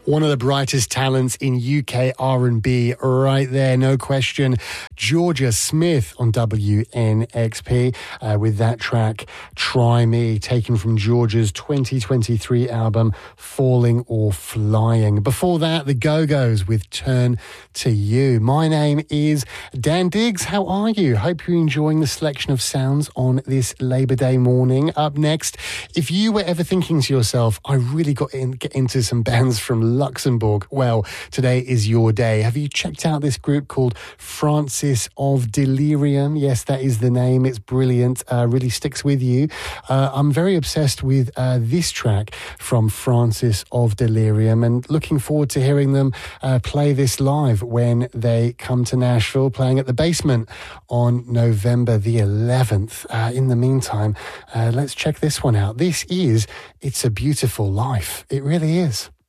One of the brightest talents in UK R&B right there, no question. Jorja Smith on WNXP with that track, Try Me, taken from Jorja's 2023 album, Falling or Flying. Before that, the Go-Go's with Turn to You. My name is Dan Diggs. How are you? Hope you're enjoying the selection of sounds on this Labour Day morning. Up next, if you were ever thinking to yourself, I really got to get into some bands from Luxembourg, well, today is your day. Have you checked out this group called Francis of Delirium? Yes, that is the name. It's brilliant. Really sticks with you. I'm very obsessed with this track from Francis of Delirium and looking forward to hearing them play this live when they come to Nashville, playing at the Basement on November the 11th. In the meantime, let's check this one out. This is It's a Beautiful Life. It really is.